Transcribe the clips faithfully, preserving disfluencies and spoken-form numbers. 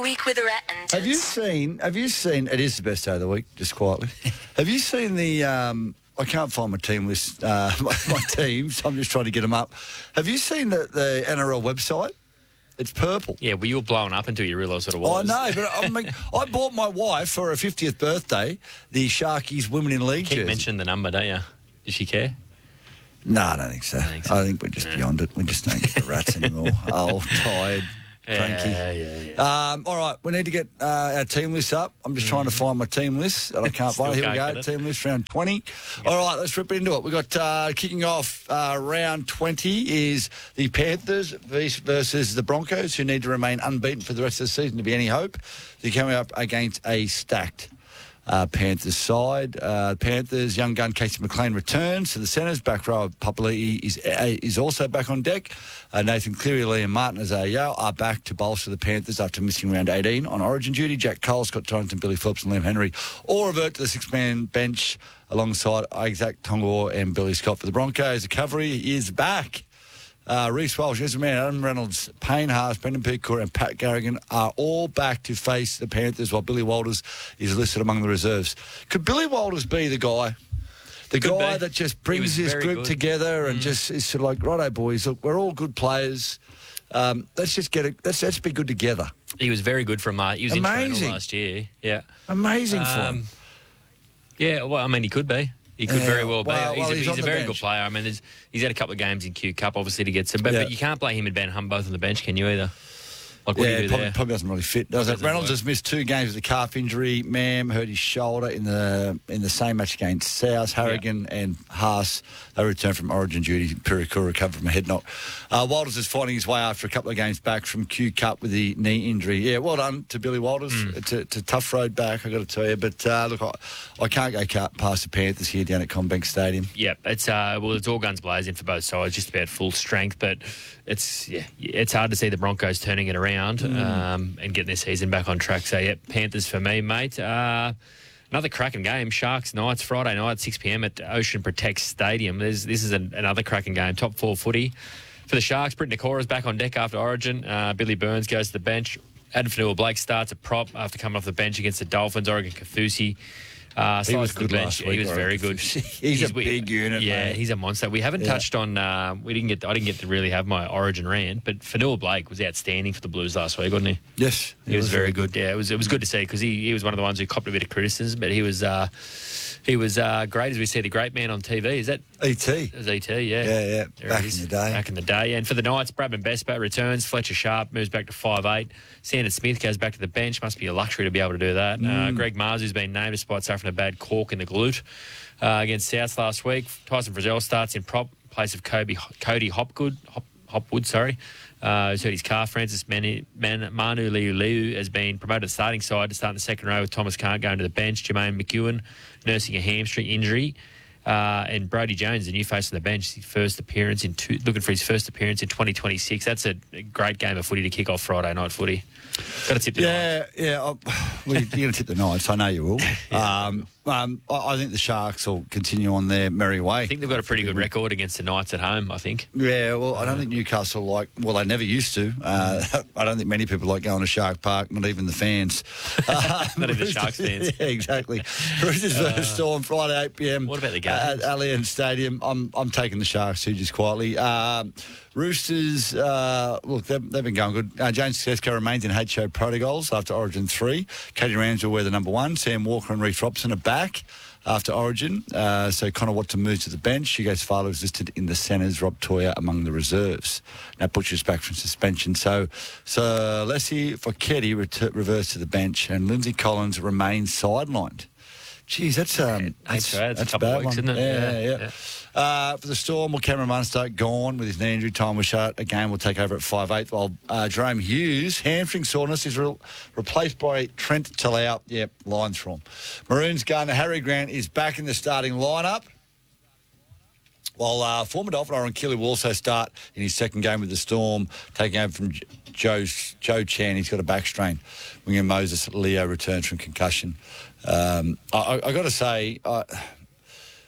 week with Rhett and Have you seen, have you seen, it is the best day of the week, just quietly. Have you seen the, um, I can't find my team list, uh, my, my teams, I'm just trying to get them up. Have you seen the, the N R L website? It's purple. Yeah, well, you were blowing up until you realised what it was. I know, but I mean, I bought my wife for her fiftieth birthday the Sharkies Women in League Keep jersey. mentioning the number, don't you? Does she care? No, I don't think so. I think, so. I think we're just yeah. beyond it. We just don't get the rats anymore. Old, tired, cranky. Yeah, yeah, yeah. Um, all right, we need to get uh, our team list up. I'm just mm. trying to find my team list, and I can't find it. Here we go, team list, round twenty. Yep. All right, let's rip into it. We've got uh, kicking off uh, round twenty is the Panthers versus the Broncos, who need to remain unbeaten for the rest of the season to be any hope. They're coming up against a stacked Uh, Panthers side. Uh, Panthers young gun Casey McLean returns to the centres. Back row Papali'i is uh, is also back on deck. Uh, Nathan Cleary, Liam Martin as Ayao are back to bolster the Panthers after missing round eighteen on Origin duty. Jack Cole, Scott Torrington, Billy Phillips and Liam Henry all revert to the six-man bench alongside Isaac Tongor and Billy Scott for the Broncos. The cavalry is back. Uh, Reece Walsh, Ezra Mann, Adam Reynolds, Payne Haas, Brendan Peacock and Pat Garrigan are all back to face the Panthers while Billy Walters is listed among the reserves. Could Billy Walters be the guy, the Could guy be. that just brings this group good. together and mm. just is sort of like, righto boys, look, we're all good players. Um, let's just get it. Let's let's be good together. He was very good from uh, he was Amazing. internal last year. Yeah, amazing um, for him. Yeah, well, I mean, he could be. He could yeah, very well be. Well, he's well, a, he's he's a very bench. good player. I mean, there's, he's had a couple of games in Q Cup, obviously, to get some. But, yeah. but you can't play him and Ben Hum both on the bench, can you, either? Like, what yeah, do you do probably, there? probably doesn't really fit. Does it? Reynolds work. has missed two games with a calf injury. Mam hurt his shoulder in the in the same match against South. Harrigan yeah. and Haas, they returned from Origin duty. Pirikura recovered from a head knock. Uh, Walters is finding his way after a couple of games back from Q Cup with the knee injury. Yeah, well done to Billy Walters. Mm. It's, a, it's a tough road back, I've got to tell you. But uh, look, I, I can't go past the Panthers here down at Combank Stadium. Yeah, it's uh, well, it's all guns blazing for both sides, just about full strength. But it's yeah, it's hard to see the Broncos turning it around. Mm. Um, and getting their season back on track. So, yeah, Panthers for me, mate. Uh, another cracking game. Sharks Knights, Friday night, six p.m. at Ocean Protect Stadium. There's, this is an, another cracking game. Top four footy. For the Sharks, Britt Nicora's back on deck after Origin. Uh, Billy Burns goes to the bench. Adam Fanua-Blake starts a prop after coming off the bench against the Dolphins. Oregon Kaufusi. Uh, he was good last week. He was very good. he's, he's a big we, unit. Yeah, mate. he's a monster. We haven't yeah. touched on. Uh, we didn't get. I didn't get to really have my Origin rant, but Fanua-Blake was outstanding for the Blues last week, wasn't he? Yes, he, he was, was very good. good. Yeah, it was. It was good to see because he, he was one of the ones who copped a bit of criticism, but he was. Uh, he was uh, great, as we see the great man on T V. Is that E T? It was E T, yeah. Yeah, yeah. There back in the day. Back in the day. And for the Knights, Bradman Bespa returns. Fletcher Sharp moves back to five eight. Sandon Smith goes back to the bench. Must be a luxury to be able to do that. Mm. Uh, Greg Mars, who's been named despite suffering a bad cork in the glute uh, against Souths last week. Tyson Frizzell starts in prop in place of Kobe, Cody Hopgood, Hop, Hopwood, sorry. Uh, who's hurt his calf. Francis Manu, Man, Manu Liu Liu has been promoted to the starting side to start in the second row with Thomas Cant going to the bench. Jermaine McEwen nursing a hamstring injury. Uh, and Brody Jones, the new face on the bench, his first appearance in two, looking for his first appearance in twenty twenty-six. That's a, a great game of footy to kick off Friday night footy. Got to tip the yeah, Knights. Yeah, well, you're going to tip the Knights. I know you will. yeah. um, um, I, I think the Sharks will continue on their merry way. I think they've got a pretty good record against the Knights at home, I think. Yeah, well, I don't think Newcastle like, well, they never used to. Uh, I don't think many people like going to Shark Park, not even the fans. Uh, not even the Sharks fans. Yeah, exactly. Roosters uh, versus Storm, Friday, eight p.m. What about the game? At Allianz Stadium. I'm I'm taking the Sharks too, just quietly. Um, Roosters, uh, look, they've, they've been going good. Uh, James Tedesco remains in H O protocols after Origin three. Katie Rams will wear the number one. Sam Walker and Reece Robson are back after Origin. Uh, so Connor Watt to move to the bench. Hugo Safalo is listed in the centres. Rob Toyer among the reserves. Now Butcher's back from suspension. So so Leslie Focchetti ret- reverts to the bench and Lindsay Collins remains sidelined. Geez, that's um, that's, that's, that's a a bad weeks, one. Isn't it? Yeah, yeah. yeah. yeah. Uh, for the Storm, well, Cameron Munster gone with his knee injury. Time was shut. Again, will take over at five eight. While uh, Jerome Hughes, hamstring soreness, is re- replaced by Trent Talau. Yep, lines from Maroons. Gardner Harry Grant is back in the starting lineup. While uh, former Dolphin Oren Keeley will also start in his second game with the Storm, taking over from Joe, Joe Chan. He's got a back strain. Winger Moses Leo returns from concussion. Um, I, I, I got to say, uh,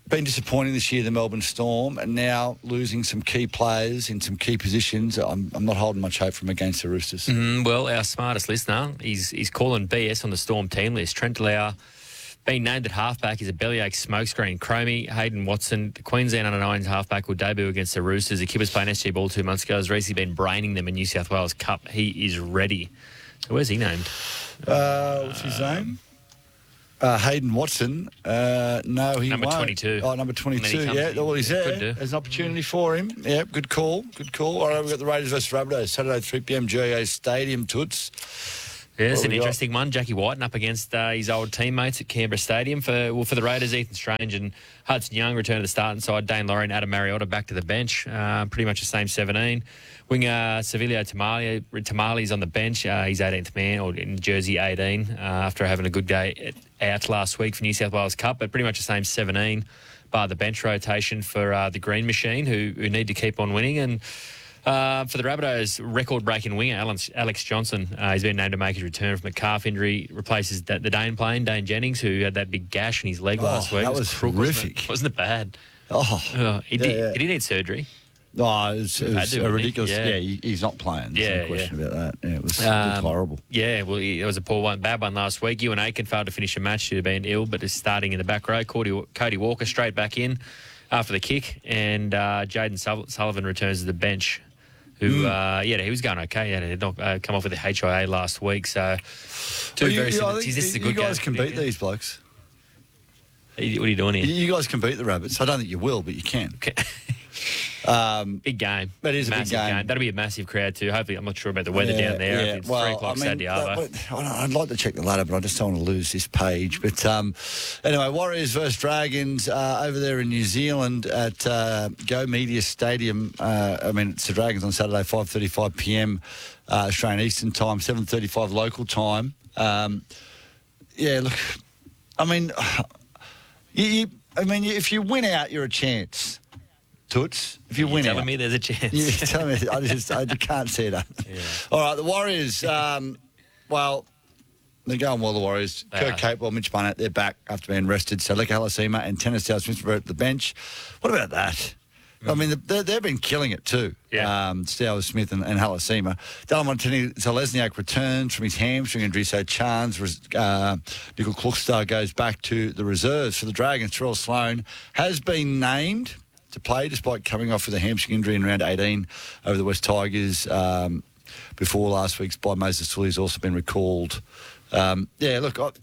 been disappointing this year, the Melbourne Storm, and now losing some key players in some key positions. I'm, I'm not holding much hope from against the Roosters. Mm, well, our smartest listener, he's, he's calling B S on the Storm team list. Trent Lau being named at halfback is a bellyache smokescreen. Cromie, Hayden Watson, the Queensland under nines halfback will debut against the Roosters. The kid was playing S G Ball two months ago. Has recently been braining them in New South Wales Cup. He is ready. So where's he named? Uh, what's his name? Uh, Hayden Watson. Uh, no, he Number won't. twenty-two. Oh, number twenty-two, comes, yeah. Well, he's there. do. There's an opportunity for him. Yeah, good call. Good call. All right, we've got the Raiders versus Rabbitohs, Saturday, three p m, G A Stadium, Toots. Yeah, it's What an we got? interesting one. Jackie Whiten up against uh, his old teammates at Canberra Stadium. For well, for the Raiders, Ethan Strange and Hudson Young return to the starting side. Dane Laurie and Adam Mariota back to the bench. Uh, pretty much the same seventeen. Winger Sevilio Tamale, Tamale's on the bench. Uh, he's eighteenth man, or in jersey eighteen, uh, after having a good day out last week for New South Wales Cup. But pretty much the same seventeen, bar the bench rotation for uh, the Green Machine, who, who need to keep on winning. And Uh, for the Rabbitohs, record-breaking winger Alex, Alex Johnson, uh, he's been named to make his return from a calf injury, replaces the, the Dane playing, Dane Jennings, who had that big gash in his leg Oh, last week. that It was crook, horrific. Wasn't it, wasn't it bad? Oh, Oh, he yeah, did, yeah. did he need surgery? No, it was, it Had was to, a didn't he? ridiculous. Yeah. Yeah, he, he's not playing. There's Yeah, no question yeah. about that. Yeah, it was, it Um, was horrible. Yeah, well, he- it was a poor one, bad one last week. Ewan Aiken failed to finish a match due to being ill, but is starting in the back row. Cody, Cody Walker straight back in after the kick, and uh, Jaden Sul- Sullivan returns to the bench. Who, Mm. uh, yeah, he was going okay. He had not uh, come off with the H I A last week, so two Well, you, very you, I similar. think Geez, this is a you good guys game. can beat these blokes. What are you doing You, here? you guys can beat the Rabbits. I don't think you will, but you can. Okay. Um, Big game. That is a big massive game. That'll be a massive crowd too. Hopefully, I'm not sure about the weather Yeah, down there. yeah. It's Well, three o'clock I mean, Saturday that- Arvo. but I'd like to check the ladder, but I just don't want to lose this page. But um, anyway, Warriors versus Dragons uh, over there in New Zealand at uh, Go Media Stadium. Uh, I mean, it's the Dragons on Saturday, five thirty-five p m uh, Australian Eastern Time, seven thirty-five local time. Um, yeah, look, I mean, you, you, I mean, if you win out, you're a chance. Toots, if you You're win telling out. me there's a chance. You tell me. I just I can't see that. Yeah. All right, the Warriors. Um, well, they're going well. The Warriors. They Kirk are. Capewell, Mitch Barnett, they're back after being rested. So Leka Halasima and Tennis Dale Smith were at the bench. What about that? I mean, they, they've been killing it too. Yeah. Um, Stowers Smith and, and Halasima. Dallin Montini Zalesniak returns from his hamstring injury. So Chance, uh, Nickel Klukstar goes back to the reserves for the Dragons. Terrell Sloan has been named to play despite coming off with a hamstring injury in round eighteen over the West Tigers um, before last week's by Moses Sully. Has also been recalled. Um, yeah, look, I,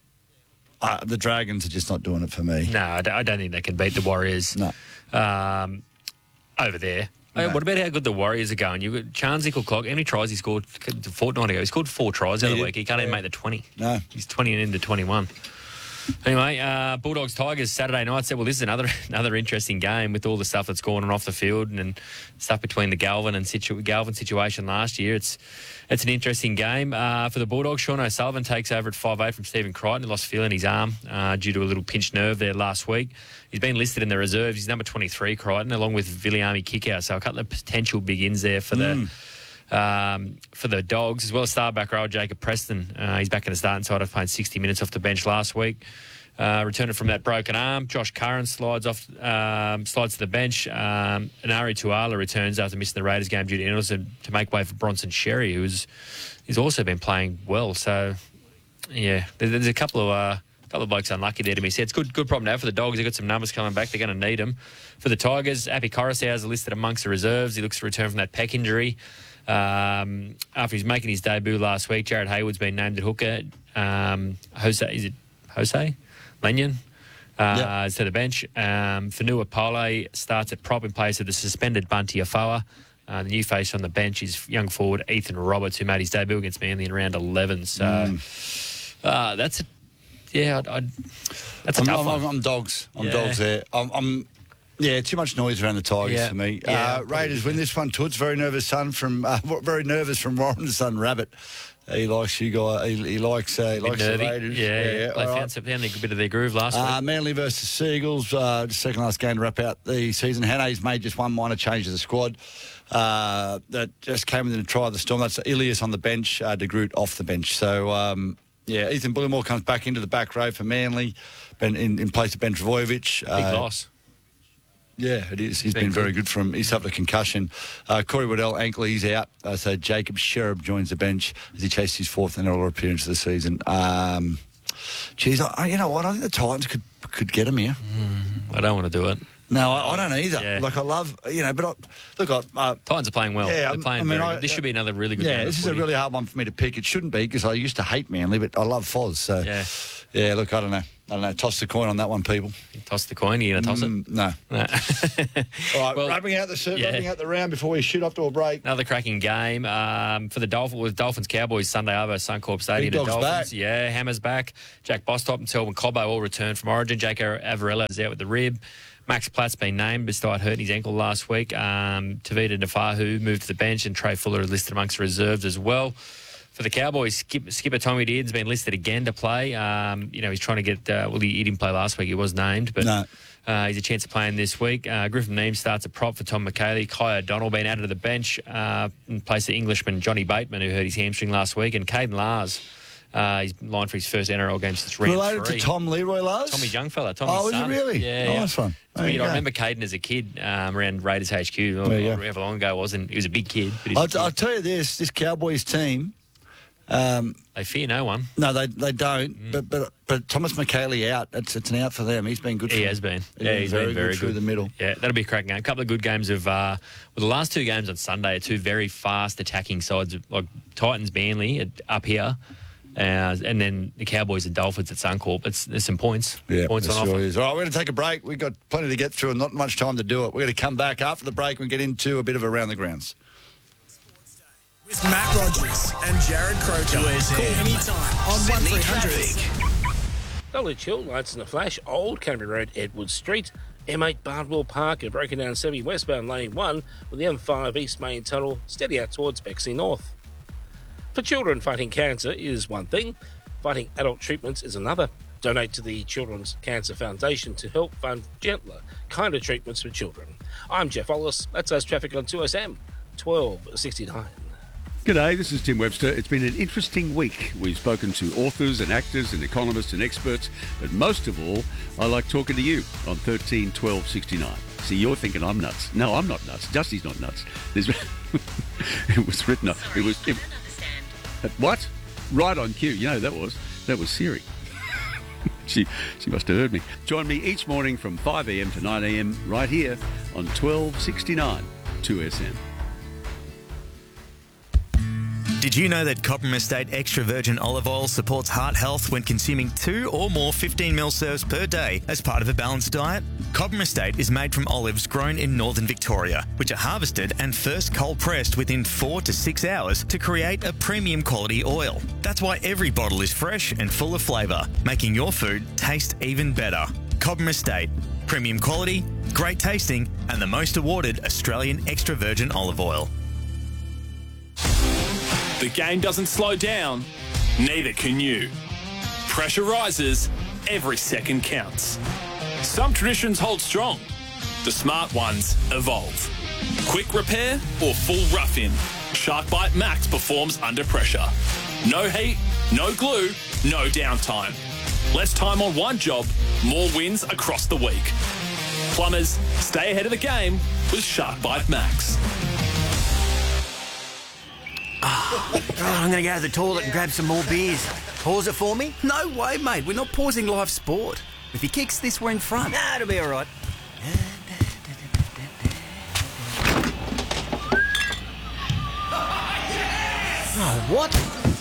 uh, the Dragons are just not doing it for me. No, I don't, I don't think they can beat the Warriors No. um, over there. Hey, No. what about how good the Warriors are going? You've got Charles Nickel-Clock. How many tries he scored a fortnight ago? He scored four tries the He other did. week. He can't even Yeah. make the twenty. No. He's twenty and into twenty-one. Anyway, uh, Bulldogs Tigers Saturday night. So, well, this is another another interesting game with all the stuff that's going on off the field and, and stuff between the Galvin and situ- Galvin situation last year. It's it's an interesting game uh, for the Bulldogs. Sean O'Sullivan takes over at five eight from Stephen Crichton. He lost feel in his arm uh, due to a little pinched nerve there last week. He's been listed in the reserves. He's number twenty-three, Crichton, along with Viliami Kickout. So a couple of potential big ins there for the. Um, for the Dogs, as well as star back row Jacob Preston. Uh, he's back in the starting side after playing sixty minutes off the bench last week. Uh, returning from that broken arm, Josh Curran slides off, um, slides to the bench. Um, and Ari Tuala returns after missing the Raiders game due to illness to make way for Bronson Sherry, who's he's also been playing well. So, yeah, there's, there's a couple of uh, couple of blokes unlucky there to miss. Yeah, it's good good problem to have for the Dogs. They've got some numbers coming back. They're going to need them. For the Tigers, Api Coruscant is listed amongst the reserves. He looks to return from that pec injury. Um, after he's making his debut last week, Jared Hayward's been named at hooker. Um, Jose, is it Jose? Lanyon uh, Yep. is to the bench. Um, Fanua Pole starts at prop in place of the suspended Bunty Afoa. Uh, the new face on the bench is young forward Ethan Roberts, who made his debut against Manly in round eleven. So Mm. uh, that's a yeah, I'd, I'd, that's a I'm, tough I'm, one. I'm, I'm dogs. I'm Yeah. dogs there. I'm, I'm yeah, too much noise around the Tigers Yeah. for me. Yeah, uh, probably. Raiders win this one. Toots very nervous son from uh, very nervous from Warren's son Rabbit. He likes you guys. He, he likes uh, he Bit likes the nervy. Raiders. Yeah, yeah. They all right. found, some, found a bit of their groove last Uh, week. Manly versus Seagulls, uh, just second last game to wrap out the season. Hane's made just one minor change to the squad uh, that just came in to try the Storm. That's Ilias on the bench, uh, De Groot off the bench. So, um, Yeah, Ethan Bullimore comes back into the back row for Manly ben, in, in place of Ben Trbojevic. Big uh, loss. Yeah, it is. He's been been, very good. good for him. He's suffered a concussion. Uh, Corey Waddell, ankle, he's out. Uh, so Jacob Sherab joins the bench as he chases his fourth N R L appearance of the season. Um, geez, I, you know what? I think the Titans could could get him here. Mm, I don't want to do it. No, I, I don't either. Yeah. Like, I love, you know, but I, look, I, uh, Titans are playing well. Yeah, They're playing I mean, very I- good. This should be another really good yeah, game. this of is a footy. really hard one for me to pick. It shouldn't be because I used to hate Manly, but I love Foz. So, Yeah. yeah, look, I don't know. I don't know. Toss the coin on that one, people. Toss the coin. Are you going to toss Mm, no. it? No. All right, Well, wrapping out the sur- yeah. wrapping out the round before we shoot off to a break. Another cracking game um, for the Dolphins with Dolphins Cowboys Sunday over at Suncorp Stadium. Big The Dog's Dolphins, back. yeah, Hammer's back. Jack Bostock and Selwyn Cobbo all returned from Origin. Jake Avarella is out with the rib. Max Platt's been named despite hurting his ankle last week. Um, Tavita Nafahu moved to the bench, and Trey Fuller is listed amongst the reserves as well. For the Cowboys, Skip, skipper Tommy Dearden's been listed again to play. Um, you know, he's trying to get, uh, well, he, he didn't play last week. He was named, but No. uh, he's a chance of playing this week. Uh, Griffin Neem starts a prop for Tom McKaylee. Kai O'Donnell been added to the bench uh, in place of Englishman Johnny Bateman, who hurt his hamstring last week. And Caden Lars, uh, he's lined for his first N R L game since round Related three. to Tom Leroy Lars? Tommy's young fella. Tommy's Oh, is son. it really? Yeah, Oh, yeah. nice one. It's There you weird. I go. remember Caden as a kid um, around Raiders H Q. There you go. However long ago it was, and he was a big kid. But he's I'll, a kid. I'll tell you this, this Cowboys team, um, They fear no one. no, they they don't, but, but but Thomas McKaylee out, it's, it's an out for them. He's been good for He them. has been. He's Yeah, been he's very been very good through good. the middle. Yeah, that'll be a cracking game. A couple of good games of, uh, well, the last two games on Sunday are two very fast attacking sides, like Titans Manly at- up here, uh, and then the Cowboys and Dolphins at Suncorp. It's, there's some points. Yeah, points it on sure offer. is. All right, we're going to take a break. We've got plenty to get through and not much time to do it. We're going to come back after the break and get into a bit of around the grounds. With Matt Rogers and Jared Croker. Call anytime on one three hundred. Dulwich Hill, lights in the flash, Old Canterbury Road, Edward Street, M eight Bardwell Park, and broken down seventy westbound lane one with the M five East Main Tunnel steady out towards Bexley North. For children, fighting cancer is one thing, fighting adult treatments is another. Donate to the Children's Cancer Foundation to help fund gentler, kinder treatments for children. I'm Jeff Ollis. That's us traffic on two S M twelve sixty-nine. G'day, this is Tim Webster. It's been an interesting week. We've spoken to authors and actors and economists and experts, but most of all, I like talking to you on thirteen twelve sixty-nine. See, you're thinking I'm nuts. No, I'm not nuts. Justy's not nuts. There's, it was written up. It was... It, what? Right on cue. You know, that was, that was Siri. She, she must have heard me. Join me each morning from five a.m. to nine a.m. right here on twelve sixty-nine two S M. Did you know that Cobram Estate Extra Virgin Olive Oil supports heart health when consuming two or more fifteen mil serves per day as part of a balanced diet? Cobram Estate is made from olives grown in northern Victoria, which are harvested and first cold pressed within four to six hours to create a premium quality oil. That's why every bottle is fresh and full of flavour, making your food taste even better. Cobram Estate, premium quality, great tasting, and the most awarded Australian extra virgin olive oil. The game doesn't slow down, neither can you. Pressure rises, every second counts. Some traditions hold strong, the smart ones evolve. Quick repair or full rough-in, SharkBite Max performs under pressure. No heat, no glue, no downtime. Less time on one job, more wins across the week. Plumbers, stay ahead of the game with SharkBite Max. Oh, I'm going to go to the toilet and grab some more beers. Pause it for me? No way, mate. We're not pausing live sport. If he kicks this, we're in front. Nah, it'll be all right. Oh, what?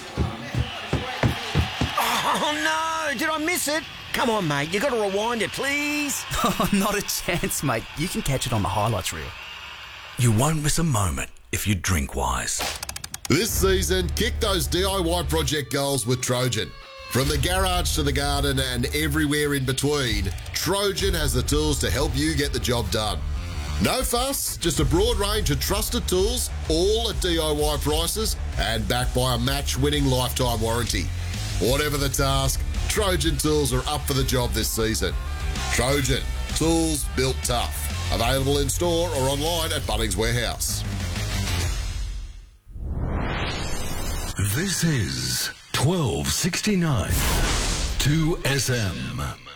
Oh, no! Did I miss it? Come on, mate. You got to rewind it, please. Oh, not a chance, mate. You can catch it on the highlights reel. You won't miss a moment if you drink wise. This season, kick those D I Y project goals with Trojan. From the garage to the garden and everywhere in between, Trojan has the tools to help you get the job done. No fuss, just a broad range of trusted tools, all at D I Y prices and backed by a match-winning lifetime warranty. Whatever the task, Trojan tools are up for the job this season. Trojan, tools built tough. Available in store or online at Bunnings Warehouse. This is twelve sixty-nine. two S M.